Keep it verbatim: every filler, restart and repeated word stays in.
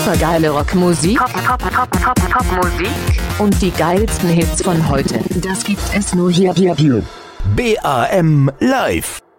supergeile Rockmusik, Pop, Pop, Pop, Pop, Popmusik und die geilsten Hits von heute. Das gibt es nur hier, hier, hier. B A M Live.